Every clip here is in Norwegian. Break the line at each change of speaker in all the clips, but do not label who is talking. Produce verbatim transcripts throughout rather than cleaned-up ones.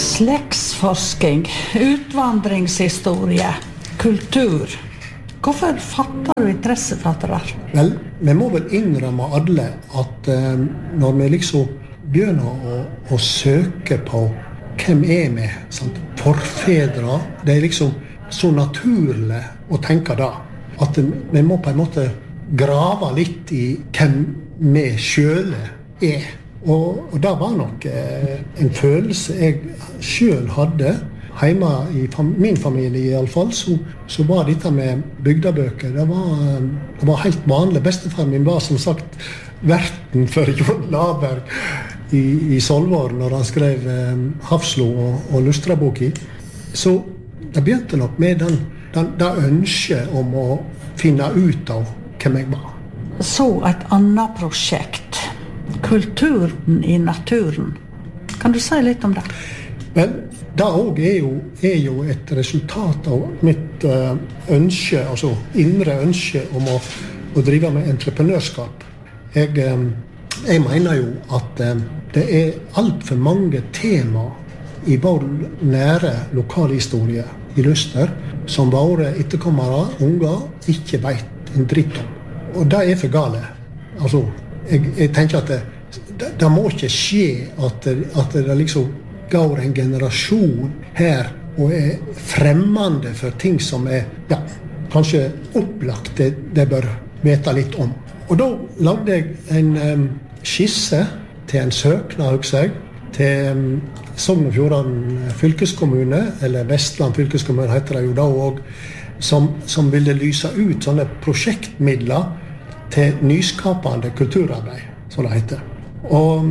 Slektsforsking, utvandringshistorie, kultur. Hvorfor fatter du interesse for det der?
Vel, vi må vel innrømme alle at eh, når vi liksom begynner å, å søke på hvem er vi, sant? Forfedre, det er liksom så naturlig å tenke da, at vi må på en måte grave litt i hvem vi selv er. Og, og det var nok eh, en følelse jeg selv hadde hjemme i fam- min familie i alle fall, så, så var dette med bygdebøker, det var, det var helt vanlig. Bestefar min var som sagt verten for Jon Laberg i, i Solvår når han skrev eh, Hafslo og, og Lustraboki. Så det begynte nok med den, den, den ønsket om å finne ut av hvem jeg var.
Så et annet prosjekt. Kulturen i naturen. Kan du si litt om det?
Men det også er jo, er jo et resultat av mitt uh, ønske, altså indre ønske om å, å drive med entreprenørskap. Jeg, um, jeg mener jo at um, det er alt for mange tema i vår nære lokalhistorie i Luster som våre etterkommere, unger, ikke vet en dritt om. Og det er for gale. Altså, jeg, jeg tenker at det, det, det må ikke skje at, at det liksom går en generasjon her og er fremmende for ting som er, ja, kanskje opplagt det, det bør vite litt om. Og da lagde jeg en um, skisse til en søknad, husker jeg, til um, Sogn og Fjordane fylkeskommune, eller Vestland fylkeskommune heter det jo da også, som, som ville lyse ut sånne prosjektmidler til nyskapende kulturarbeid, som det heter. Og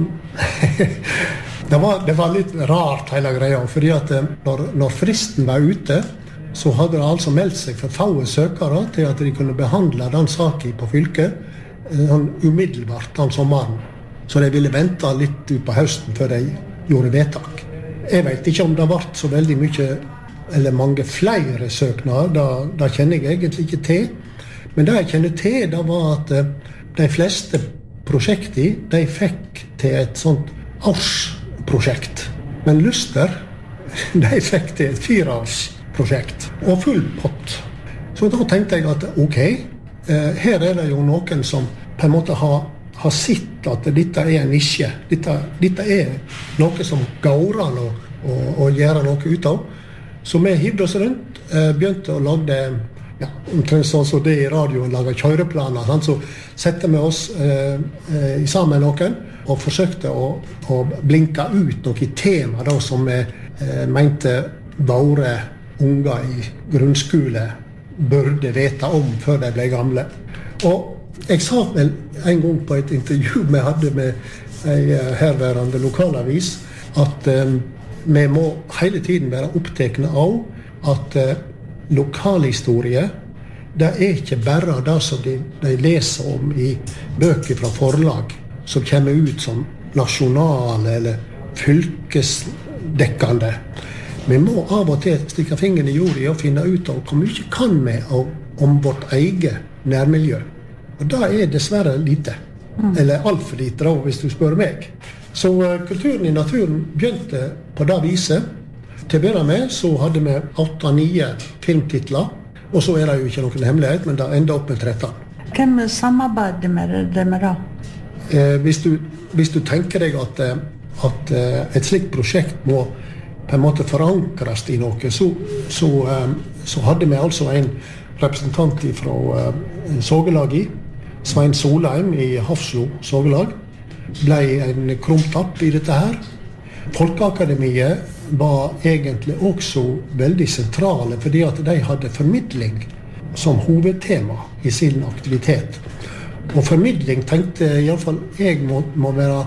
det, var, det var litt rart hele greia, fordi at når, når fristen var ute, så hadde det altså meldt seg for få søkere til at de kunne behandle den saken på fylket sånn umiddelbart den sommeren. Så de ville vente litt ut på høsten før de gjorde vedtak. Jeg vet ikke om det ble så veldig mye, eller mange flere søknader, da, da kjenner jeg egentlig ikke til. Men det jeg kjenner til, det var at de fleste prosjekter, de fikk til et sånt årsprosjekt. Men Luster, de fikk til et fireårsprosjekt, og full pott. Så da tenkte jeg at ok, her er det jo noen som på en måte har, har sett at dette er en nisje. Dette, dette er noe som går an å, å, å gjøre noe ut av. Så vi hivde oss rundt, begynte å lage, ja, omtrent sånn som det i radioen, lage kjøreplaner. Sant? Så sette vi oss eh, eh, sammen med noen, og forsøkte å, å blinke ut noen tema da, som vi eh, mente våre unger i grunnskole burde vite om før de ble gamle. Og jeg sa vel en gang på et intervju vi hadde med en herværende lokalavis, at eh, vi må hele tiden være opptekne av at eh, lokalhistorie, det er ikke bare det som de, de leser om i bøker fra forlag, som kommer ut som nasjonale eller fylkesdekkende. Vi må av og til stikke fingeren i jorda og finne ut av hvor mye kan vi om vårt eget nærmiljø. Og det er dessverre lite. Mm. Eller alt for lite, da, hvis du spør meg. Så uh, kulturen i naturen begynte på det viset. Til å begynne med så hadde vi åtte-ni filmtitler, og så er det jo ikke noen hemmelighet, men det enda opp med tretten.
Hvem samarbeider med det med da?
Eh, hvis, du, hvis du tenker deg at, at et slikt prosjekt må på en måte forankres i noe, så, så, så hadde vi altså en representant fra uh, Sågelaget, Svein Solheim i Hafslo Sågelag, ble en krumtapp i dette her. Folkeakademiet var egentlig også veldig sentrale, fordi at de hadde formidling som hovedtema i sin aktivitet. Og formidling tenkte i alle fall jeg må, må være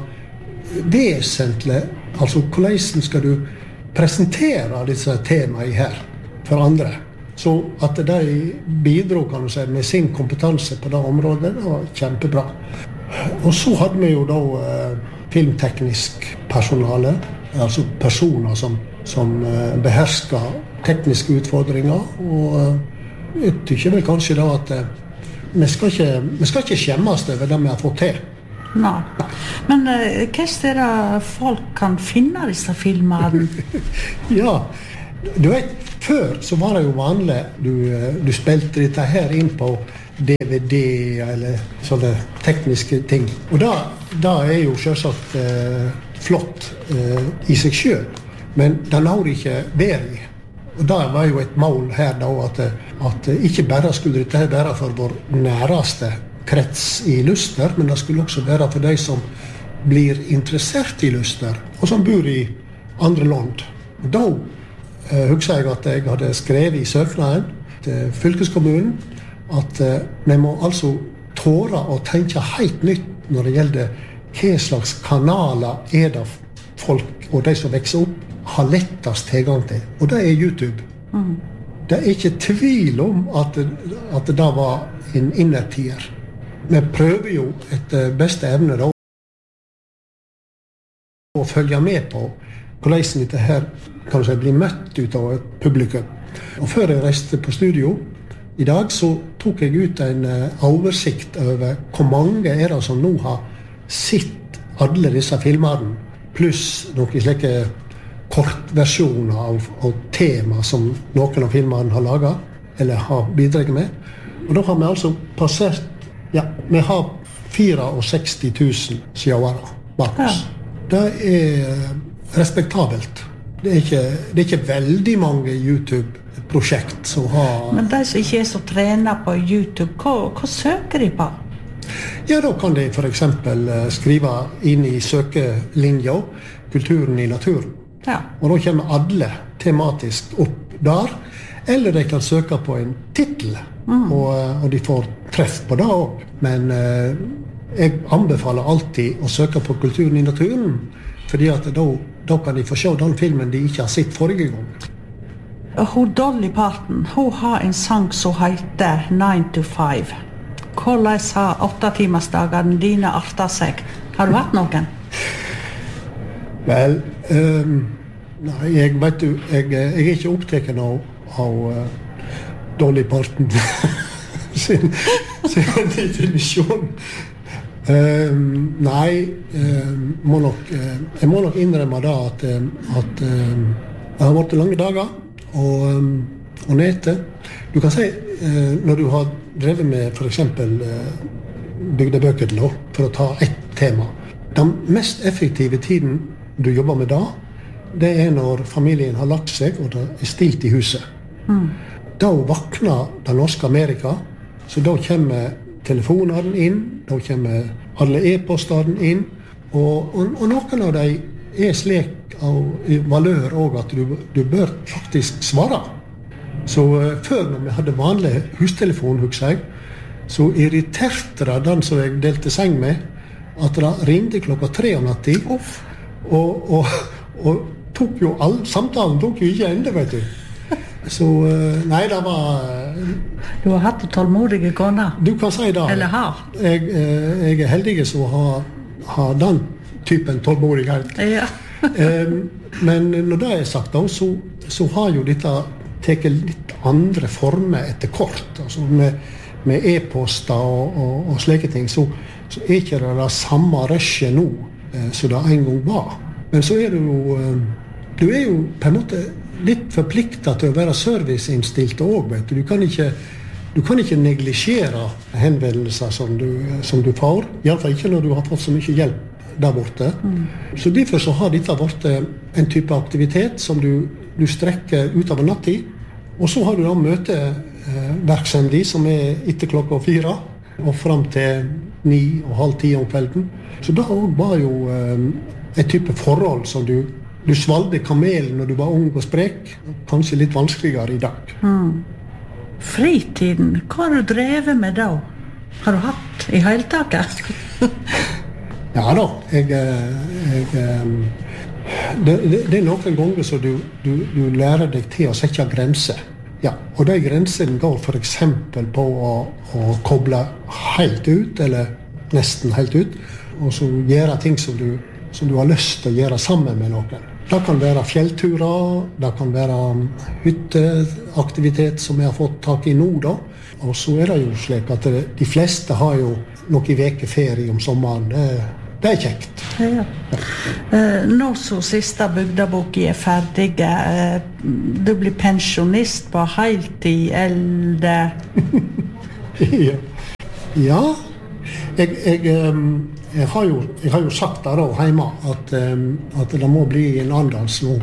vesentlig, altså hvordan skal du presentere disse temaene her for andre. Så at de bidro, kan du si, med sin kompetanse på det området, det var kjempebra. Og så hadde vi jo da eh, filmteknisk personale, altså personer som, som eh, behersker tekniske utfordringer, og eh, jeg tykker vel kanskje da at eh, vi, skal ikke, vi skal ikke skjemmes over det vi har fått til.
Nei. Men uh, hva er det folk kan finne disse filmene?
Ja, du vet, før så var det jo vanlig, du, du spilte dette her inn på D V D eller sånne tekniske ting. Og da, da er jo selvsagt eh, flott eh, i seg selv, men det lar det ikke være i. Og da var jo et mål her da, at, at ikke bare skulle dette her være for vår næreste krets i Luster, men det skulle også være for de som blir interessert i Luster, og som bor i andre land. Og da eh, husker jeg at jeg hadde skrevet i søknaden til fylkeskommunen at eh, vi må altså tåre å tenke helt nytt når det gjelder hva slags kanaler er det folk og de som vokser opp har lettest tilgang til. Og det er YouTube. Mm. Det er ikke tvil om at, at det da var en innertier. Vi prøver jo etter beste evne da å følge med på hvordan dette her kan si, blir møtt ut av et publikum. Og før jeg reiste på studio i dag, så tok jeg ut en uh, oversikt over hvor mange er det som nå har sett alle disse filmene, pluss noen slike kortversjoner av, av tema som noen av filmene har laget, eller har bidraget med. Og da har vi altså passert, ja, vi har sekstifire tusen seere bak oss. Ja. Det er respektabelt. Det er ikke, det er ikke veldig mange YouTube-prosjekt som har...
Men de som ikke er så trenet på YouTube, hva, hva søker de på?
Ja, da kan de for eksempel skrive inn i søkelinja kulturen i naturen.
Ja. Og
da kommer alle tematisk opp der, eller de kan søke på en titel, mm. og, og de får treff på det også. Men eh, jeg anbefaler alltid å søke på kulturen i naturen, fordi at da, da kan de få se den filmen de ikke har sett forrige gang.
Hun Dolly Parton, hun har en sang som heter nine to five. Hvordan har åttetimersdagene dine artet seg? Har du hatt noen?
Vel, um, nei, jeg vet du, jeg, jeg er ikke opptatt av, av uh, Dolly Parton sin, sin definisjon. Um, nei, um, må nok, uh, jeg må nok innrømme da at, um, at um, det har vært lange dager, og, um, og nete. Du kan si, uh, når du har drevet med for eksempel uh, bygdebøker, da, for å ta ett tema, den mest effektive tiden du jobber med da, det er når familien har lagt seg og det er stilt i huset. Mm. Da vakner det norske Amerika, så da kommer telefonene inn, da kommer alle e-postene inn, og, og, og noen av dem er slik av valør også at du, du bør faktisk svare. Så uh, før når vi hadde vanlig hustelefon, husker jeg, så irriterte det den som jeg delte seng med, at det ringte klokka tre om natten, og, og, og tok jo all, samtalen tok jo ikke ende, vet du. Så, nei, det var...
Du har hatt tålmodige koner?
Du kan si det.
Eller har?
Jeg, jeg er heldig som har, har den typen tålmodighet.
Ja.
Men når det er sagt, da, så, så har jo dette tatt litt andre former etter kort. Altså med, med e-poster og, og, og slike ting, så, så er ikke det det samme rushet nå som det en gang var. Men så er du jo... Du er jo på en måte litt forpliktet til å være serviceinnstilt også, vet du. Du kan ikke, du kan ikke neglisjere henvendelser som du, som du får. I alle fall ikke når du har fått så mye hjelp der borte. Mm. Så derfor så har dette vært en type aktivitet som du, du strekker ut av en natt i. Og så har du da møteverksemdig som er etter klokka fire, og frem til ni og halv ti om kvelden. Så da var jo et type forhold som du Du svalgte kamelen når du var ung og sprek. Kanskje litt vanskeligere i dag.
Mm. Fritiden, hva har du drevet med da? Har du hatt i hele taket?
Ja da. Jeg, jeg, det, det, det er noen ganger så du, du, du lærer deg til å sette grenser. Ja, og de grensene går for eksempel på å, å koble helt ut, eller nesten helt ut, og så gjøre ting som du, som du har lyst til å gjøre sammen med noen. Det kan være fjellturer, det kan være hytteaktivitet som jeg har fått tak i nå da. Og så er det jo slik at de fleste har jo noen veker ferie om sommeren. Det, det er kjekt.
Ja. Uh, nå så siste bygdeboken er ferdig. Uh, du blir pensjonist på heltid, eller?
ja. ja. Jeg, jeg, um, jeg, har jo, jeg har jo sagt der da hjemme at, um, at det må bli en andans nå.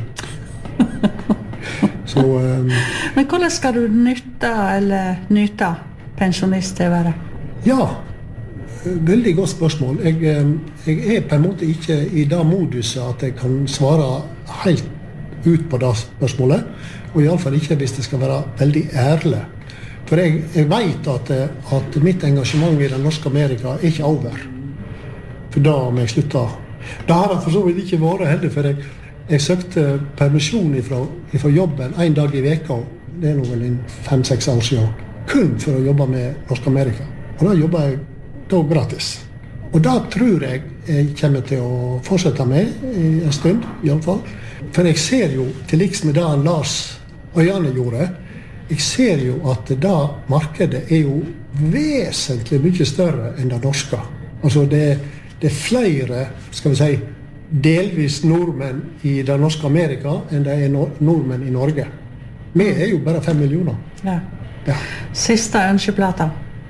Så, um,
Men hvordan skal du nytte eller nyte pensjonist til å være?
Ja, veldig godt spørsmål. Jeg, jeg er på en måte ikke i det moduset at jeg kan svare helt ut på det spørsmålet, og i alle fall ikke hvis det skal være veldig ærlig. For jeg, jeg vet at, at mitt engasjement i den norske Amerika er ikke over. For da må jeg slutte. Det har det for så vidt ikke vært heller, for jeg Jeg søkte permisjon fra, fra jobben en dag i veka, det er nå vel en fem-seks år siden, kun for å jobbe med Norsk Amerika. Og da jobber jeg da gratis. Og da tror jeg jeg kommer til å fortsette med i en stund, i alle fall. For jeg ser jo, til liks med det Lars Øyane gjorde, jeg ser jo at det markedet er jo vesentlig mye større enn det norske. Altså det, det er flere, skal vi si, delvis nordmenn i det norske Amerika enn det er nordmenn i Norge. Vi er jo bare fem millioner.
Ja.
Ja.
Siste ønskeplata.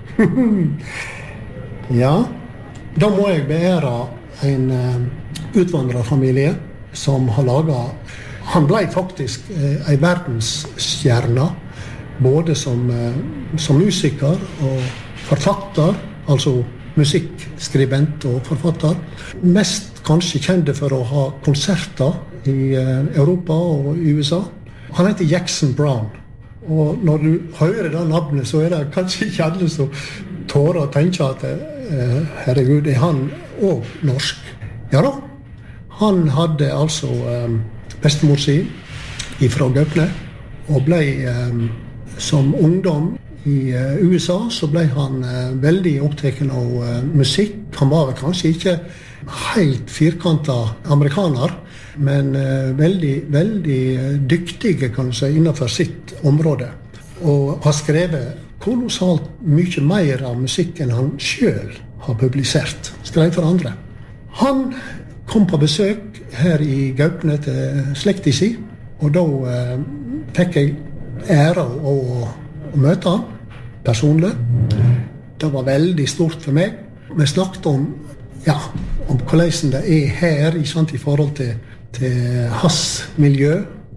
ja, da må jeg beære en uh, utvandrerfamilie som har laget, han ble faktisk uh, en verdensstjerne, både som, uh, som musiker og forfatter, altså musikkskribent og forfatter. Mest kanskje kjente for å ha konserter i uh, Europa og i U S A. Han heter Jackson Browne. Og når du hører det navnet, så er det kanskje ikke alle som tårer å tenke at uh, herregud, er han også norsk? Ja da. Han hadde altså um, bestemor si fra Gaupne, og ble um, som ungdom i uh, U S A så ble han uh, veldig opptatt av uh, musikk. Han var vel kanskje ikke helt firkantet amerikaner, men uh, veldig, veldig dyktige kan du si, innenfor sitt område. Og har skrevet kolossalt mye mer av musikk enn han selv har publisert. Skrev for andre. Han kom på besøk her i Gaupne til slekta si, og da uh, fikk jeg ære å, å møte han personlig. Det var veldig stort for meg. Vi snakket om, ja, om hvordan det er her i, sant, i forhold til, til hans miljø.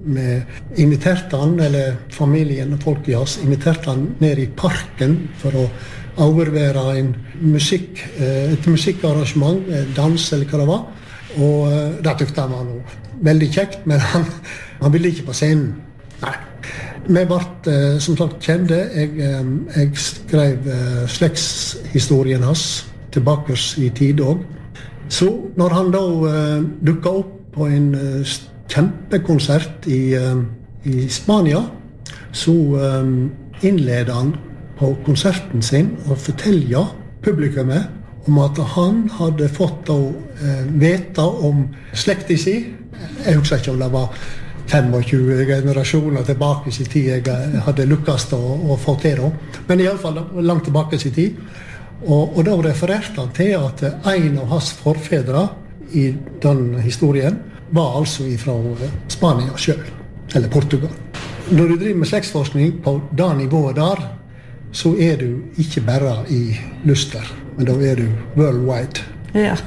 Vi inviterte han, eller familien og folk i hans, inviterte han ned i parken for å overvære en musikk, et musikkarrangement, dans eller hva det var. Og det tykte han var noe veldig kjekt, men han, han ville ikke på scenen. Nei. Vi ble, som sagt, kjente. Jeg, jeg skrev slektshistorien hans tilbake i tid også. Så når han da dukket opp på en kjempekonsert i, i Spania, så innledet han på konserten sin og fortelte publikummet om at han hadde fått å vite om slekta si. Jeg husker ikke om det var tjuefem generasjoner tilbake i tid jeg hadde lukkes å, å få til da. Men i alle fall langt tilbake i tid. Og, og da refererte han til at en av hans forfedre i den historien var altså fra Spania selv, eller Portugal. Når du driver med slektsforskning på det nivået der, så er du ikke bare i Luster, men da er du worldwide.
Ja.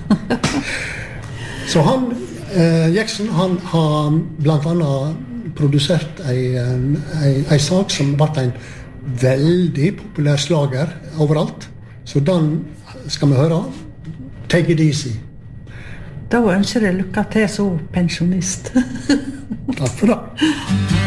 Så han Eh, Jackson han har blant annet produsert en, en, en sak som ble en veldig populær slager overalt. Så den skal vi høre. Take it easy.
Da ønsker jeg lykke til som pensjonist.
Takk for det.